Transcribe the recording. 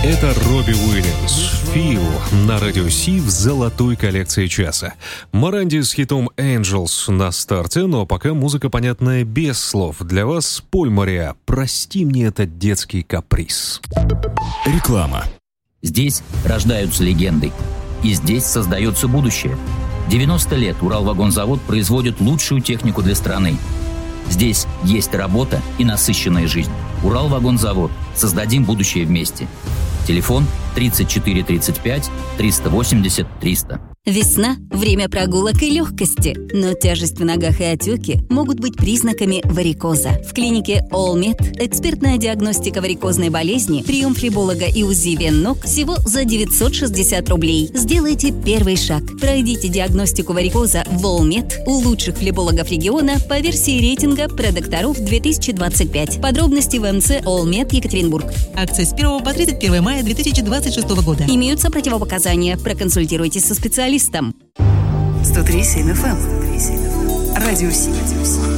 Это Робби Уильямс, «Feel» на Радио Си в золотой коллекции часа. Моранди с хитом «Angels» на старте, но пока музыка понятная без слов. Для вас Поль Мориа «Прости мне этот детский каприз». Реклама. Здесь рождаются легенды, и здесь создается будущее. 90 лет Уралвагонзавод производит лучшую технику для страны. Здесь есть работа и насыщенная жизнь. Уралвагонзавод. Создадим будущее вместе. Телефон 34 35 380 300. Весна – время прогулок и легкости, но тяжесть в ногах и отеки могут быть признаками варикоза. В клинике All-Med экспертная диагностика варикозной болезни, прием флеболога и УЗИ вен ног всего за 960 рублей. Сделайте первый шаг. Пройдите диагностику варикоза в All-Med у лучших флебологов региона по версии рейтинга продокторов 2025. Подробности в МЦ All-Med Екатеринбург. Акция с 1 по 31 мая 2026 года. Имеются противопоказания. Проконсультируйтесь со специалистом. 103.7 FM. Радио Си.